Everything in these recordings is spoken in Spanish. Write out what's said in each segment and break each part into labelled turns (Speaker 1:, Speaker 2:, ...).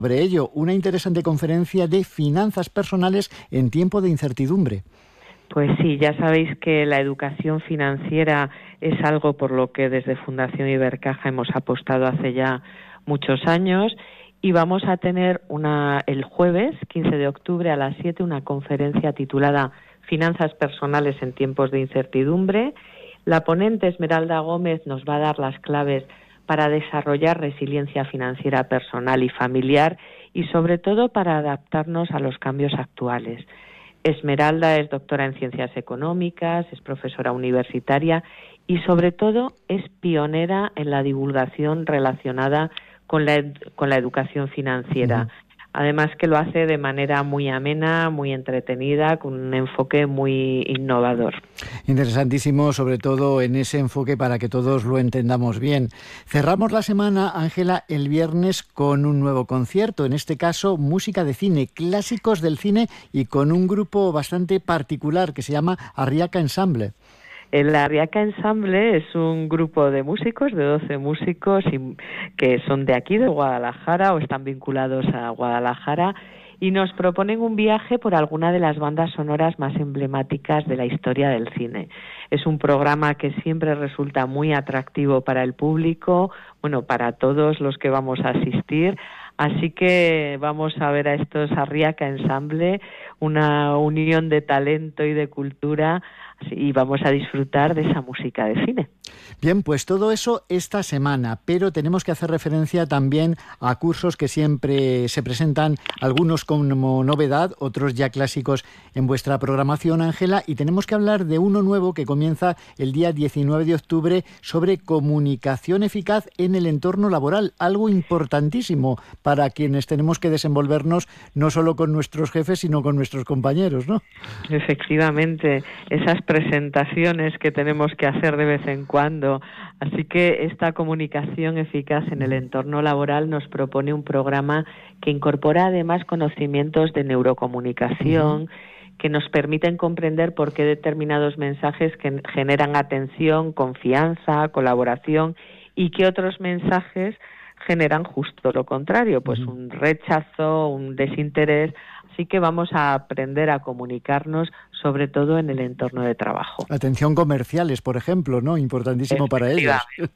Speaker 1: Sobre ello, una interesante conferencia de finanzas personales en tiempo de incertidumbre.
Speaker 2: Pues sí, ya sabéis que la educación financiera es algo por lo que desde Fundación Ibercaja hemos apostado hace ya muchos años y vamos a tener el jueves 15 de octubre a las 7 una conferencia titulada Finanzas personales en tiempos de incertidumbre. La ponente Esmeralda Gómez nos va a dar las claves para desarrollar resiliencia financiera personal y familiar y sobre todo para adaptarnos a los cambios actuales. Esmeralda es doctora en Ciencias Económicas, es profesora universitaria y sobre todo es pionera en la divulgación relacionada con la educación financiera. Además que lo hace de manera muy amena, muy entretenida, con un enfoque muy innovador.
Speaker 1: Interesantísimo, sobre todo en ese enfoque para que todos lo entendamos bien. Cerramos la semana, Ángela, el viernes con un nuevo concierto, en este caso música de cine, clásicos del cine y con un grupo bastante particular que se llama Arriaca Ensemble.
Speaker 2: El Arriaca Ensemble es un grupo de músicos, de 12 músicos que son de aquí, de Guadalajara, o están vinculados a Guadalajara, y nos proponen un viaje por alguna de las bandas sonoras más emblemáticas de la historia del cine. Es un programa que siempre resulta muy atractivo para el público, bueno, para todos los que vamos a asistir. Así que vamos a ver a estos Arriaca Ensemble, una unión de talento y de cultura, y vamos a disfrutar de esa música de cine.
Speaker 1: Bien, pues todo eso esta semana, pero tenemos que hacer referencia también a cursos que siempre se presentan, algunos como novedad, otros ya clásicos en vuestra programación, Ángela, y tenemos que hablar de uno nuevo que comienza el día 19 de octubre sobre comunicación eficaz en el entorno laboral, algo importantísimo para quienes tenemos que desenvolvernos no solo con nuestros jefes, sino con nuestros compañeros, ¿no?
Speaker 2: Efectivamente, esas presentaciones que tenemos que hacer de vez en cuando. Así que esta comunicación eficaz en el entorno laboral nos propone un programa que incorpora además conocimientos de neurocomunicación, que nos permiten comprender por qué determinados mensajes que generan atención, confianza, colaboración, y que otros mensajes generan justo lo contrario, pues un rechazo, un desinterés. Así que vamos a aprender a comunicarnos, sobre todo en el entorno de trabajo.
Speaker 1: Atención comerciales, por ejemplo, ¿no? Importantísimo para ellos.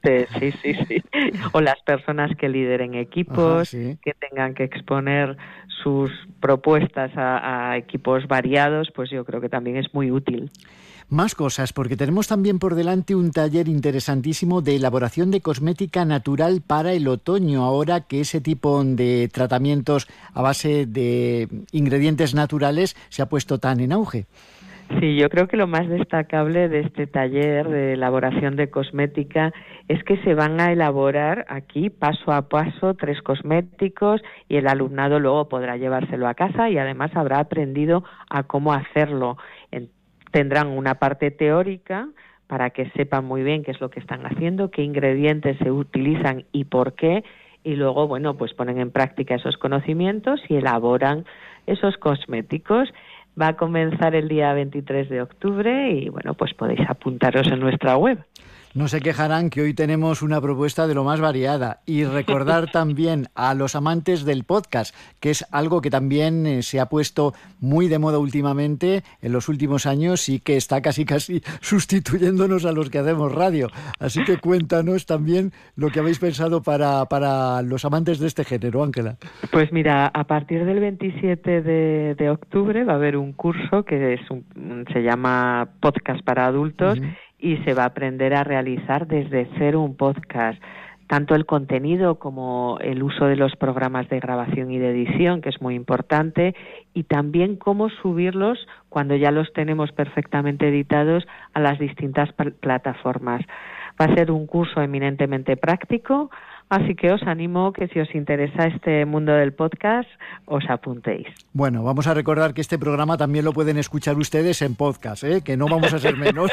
Speaker 2: Sí. O las personas que lideren equipos, que tengan que exponer sus propuestas a equipos variados, pues yo creo que también es muy útil.
Speaker 1: Más cosas, porque tenemos también por delante un taller interesantísimo de elaboración de cosmética natural para el otoño, ahora que ese tipo de tratamientos a base de ingredientes naturales se ha puesto tan en auge.
Speaker 2: Sí, yo creo que lo más destacable de este taller de elaboración de cosmética es que se van a elaborar aquí paso a paso 3 cosméticos y el alumnado luego podrá llevárselo a casa y además habrá aprendido a cómo hacerlo. Tendrán una parte teórica para que sepan muy bien qué es lo que están haciendo, qué ingredientes se utilizan y por qué, y luego, bueno, pues ponen en práctica esos conocimientos y elaboran esos cosméticos. Va a comenzar el día 23 de octubre y, bueno, pues podéis apuntaros en nuestra web.
Speaker 1: No se quejarán que hoy tenemos una propuesta de lo más variada. Y recordar también a los amantes del podcast, que es algo que también se ha puesto muy de moda últimamente, en los últimos años, y que está casi sustituyéndonos a los que hacemos radio. Así que cuéntanos también lo que habéis pensado para los amantes de este género, Ángela.
Speaker 2: Pues mira, a partir del 27 de octubre va a haber un curso que se llama Podcast para Adultos, y se va a aprender a realizar desde cero un podcast, tanto el contenido como el uso de los programas de grabación y de edición, que es muy importante, y también cómo subirlos cuando ya los tenemos perfectamente editados a las distintas plataformas. Va a ser un curso eminentemente práctico, así que os animo que si os interesa este mundo del podcast, os apuntéis.
Speaker 1: Bueno, vamos a recordar que este programa también lo pueden escuchar ustedes en podcast, que no vamos a ser menos,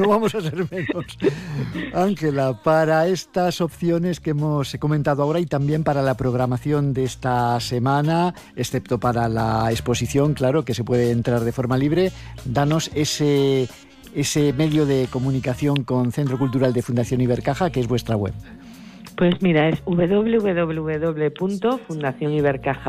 Speaker 1: Ángela, para estas opciones que hemos comentado ahora y también para la programación de esta semana, excepto para la exposición, claro, que se puede entrar de forma libre, danos ese medio de comunicación con Centro Cultural de Fundación Ibercaja, que es vuestra web.
Speaker 2: Pues mira, es www.fundacionibercaja.es